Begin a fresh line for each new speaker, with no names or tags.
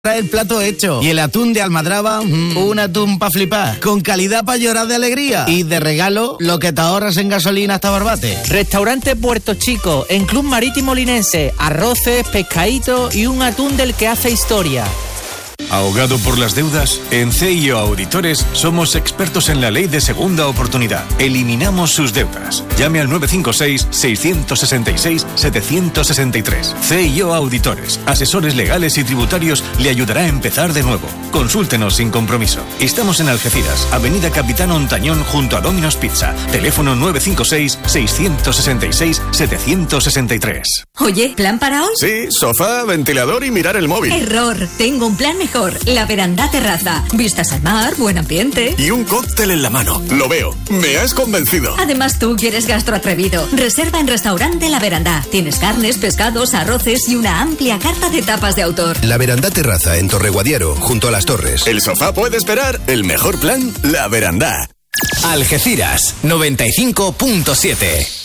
trae el plato hecho. Y el atún de Almadraba, un atún pa' flipar. Con calidad pa' llorar de alegría. Y de regalo, lo que te ahorras en gasolina hasta Barbate.
Restaurante Puerto Chico, en Club Marítimo Linense. Arroces, pescadito y un atún del que hace historia.
¿Ahogado por las deudas? En CIO Auditores somos expertos en la ley de segunda oportunidad. Eliminamos sus deudas. Llame al 956-666-763. CIO Auditores, asesores legales y tributarios, le ayudará a empezar de nuevo. Consúltenos sin compromiso. Estamos en Algeciras, Avenida Capitán Ontañón junto a Domino's Pizza. Teléfono 956-666-763.
Oye, ¿plan para hoy?
Sí, sofá, ventilador y mirar el móvil.
Error, tengo un plan mejor. La Verandá Terraza. Vistas al mar, buen ambiente.
Y un cóctel en la mano. Lo veo. Me has convencido.
Además, tú quieres gastroatrevido. Reserva en Restaurante La Verandá. Tienes carnes, pescados, arroces y una amplia carta de tapas de autor.
La Verandá Terraza en Torreguadiaro, junto a las Torres.
El sofá puede esperar. El mejor plan, La Verandá.
Algeciras 95.7.